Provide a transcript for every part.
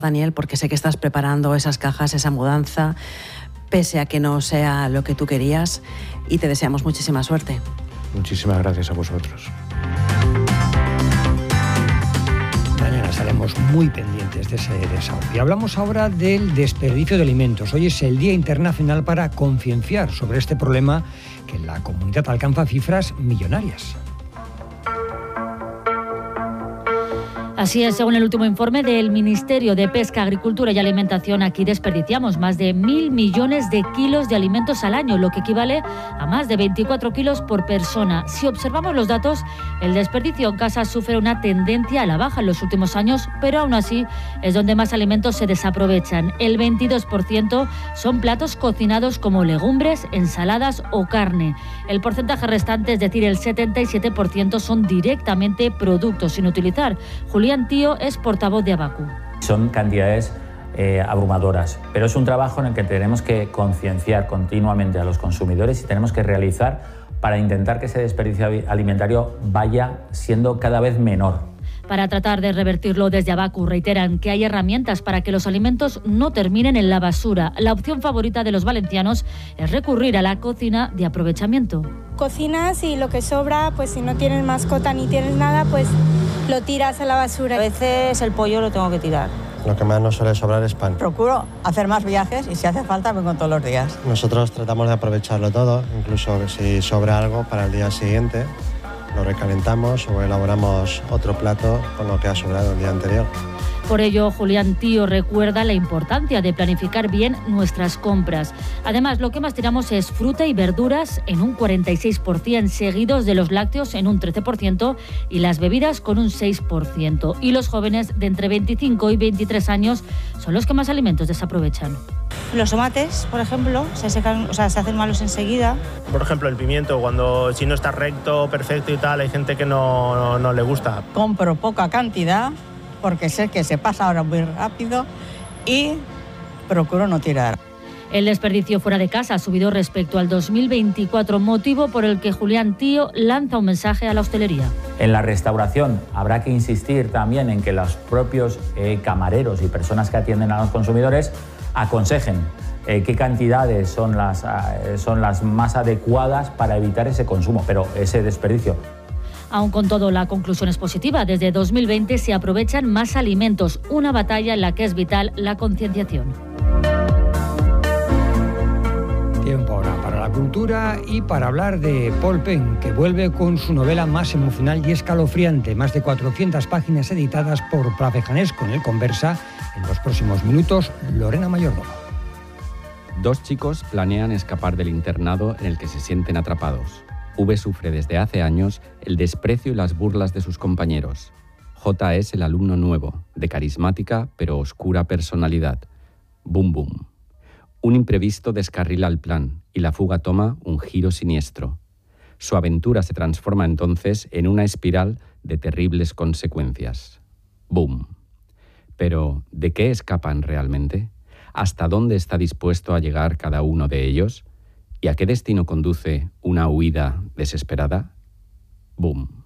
Daniel, porque sé que estás preparando esas cajas, esa mudanza, pese a que no sea lo que tú querías, y te deseamos muchísima suerte. Muchísimas gracias a vosotros. Mañana estaremos muy pendientes de ese desahogo. Y hablamos ahora del desperdicio de alimentos. Hoy es el Día Internacional para concienciar sobre este problema que en la comunidad alcanza cifras millonarias. Así es, según el último informe del Ministerio de Pesca, Agricultura y Alimentación, aquí desperdiciamos más de 1.000 millones de kilos de alimentos al año, lo que equivale a más de 24 kilos por persona. Si observamos los datos, el desperdicio en casa sufre una tendencia a la baja en los últimos años, pero aún así es donde más alimentos se desaprovechan. El 22% son platos cocinados como legumbres, ensaladas o carne. El porcentaje restante, es decir, el 77%, son directamente productos sin utilizar. Julián Tío es portavoz de Abacu. Son cantidades abrumadoras, pero es un trabajo en el que tenemos que concienciar continuamente a los consumidores y tenemos que realizar para intentar que ese desperdicio alimentario vaya siendo cada vez menor. Para tratar de revertirlo, desde Abacu reiteran que hay herramientas para que los alimentos no terminen en la basura. La opción favorita de los valencianos es recurrir a la cocina de aprovechamiento. Cocinas y lo que sobra, pues si no tienes mascota ni tienes nada, pues lo tiras a la basura. A veces el pollo lo tengo que tirar. Lo que más nos suele sobrar es pan. Procuro hacer más viajes y si hace falta vengo todos los días. Nosotros tratamos de aprovecharlo todo, incluso si sobra algo para el día siguiente, lo recalentamos o elaboramos otro plato con lo que ha sobrado el día anterior. Por ello, Julián Tío recuerda la importancia de planificar bien nuestras compras. Además, lo que más tiramos es fruta y verduras en un 46%, seguidos de los lácteos en un 13% y las bebidas con un 6%. Y los jóvenes de entre 25 y 23 años son los que más alimentos desaprovechan. Los tomates, por ejemplo, se secan, o sea, se hacen malos enseguida. Por ejemplo, el pimiento, cuando si no está recto, perfecto y tal, hay gente que no le gusta. Compro poca cantidad porque sé que se pasa ahora muy rápido y procuro no tirar. El desperdicio fuera de casa ha subido respecto al 2024, motivo por el que Julián Tío lanza un mensaje a la hostelería. En la restauración habrá que insistir también en que los propios camareros y personas que atienden a los consumidores aconsejen qué cantidades son las más adecuadas para evitar ese consumo, pero ese desperdicio. Aún con todo, la conclusión es positiva. Desde 2020 se aprovechan más alimentos, una batalla en la que es vital la concienciación. Tiempo ahora para la cultura y para hablar de Paul Penn, que vuelve con su novela más emocional y escalofriante. Más de 400 páginas editadas por Plavejanés con el Conversa. En los próximos minutos, Lorena Mayordomo. Dos chicos planean escapar del internado en el que se sienten atrapados. V sufre desde hace años el desprecio y las burlas de sus compañeros. J es el alumno nuevo, de carismática pero oscura personalidad. Boom boom. Un imprevisto descarrila el plan y la fuga toma un giro siniestro. Su aventura se transforma entonces en una espiral de terribles consecuencias. Boom. Pero, ¿de qué escapan realmente? ¿Hasta dónde está dispuesto a llegar cada uno de ellos? ¿Y a qué destino conduce una huida desesperada? Boom.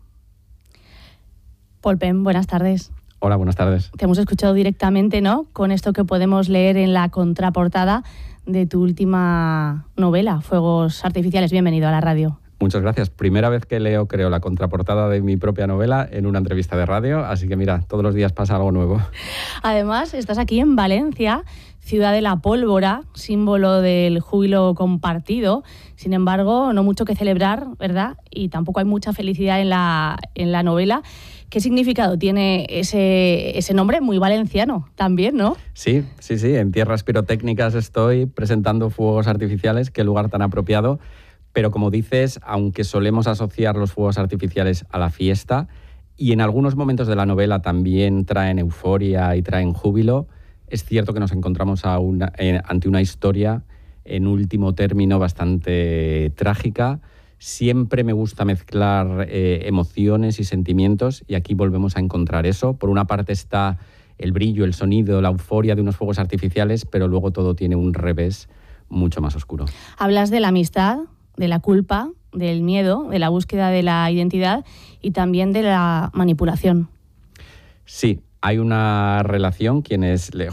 Paul Penn, buenas tardes. Hola, buenas tardes. Te hemos escuchado directamente, ¿no?, con esto que podemos leer en la contraportada de tu última novela, Fuegos Artificiales. Bienvenido a la radio. Muchas gracias. Primera vez que leo, creo, la contraportada de mi propia novela en una entrevista de radio, así que mira, todos los días pasa algo nuevo. Además, estás aquí en Valencia, ciudad de la pólvora, símbolo del júbilo compartido. Sin embargo, no mucho que celebrar, ¿verdad? Y tampoco hay mucha felicidad en la novela. ¿Qué significado tiene ese nombre muy valenciano también, no? Sí. En tierras pirotécnicas estoy presentando fuegos artificiales. Qué lugar tan apropiado. Pero como dices, aunque solemos asociar los fuegos artificiales a la fiesta, y en algunos momentos de la novela también traen euforia y traen júbilo, es cierto que nos encontramos ante una historia, en último término, bastante trágica. Siempre me gusta mezclar emociones y sentimientos, y aquí volvemos a encontrar eso. Por una parte está el brillo, el sonido, la euforia de unos fuegos artificiales, pero luego todo tiene un revés mucho más oscuro. Hablas de la amistad, de la culpa, del miedo, de la búsqueda de la identidad y también de la manipulación. Sí, hay una relación.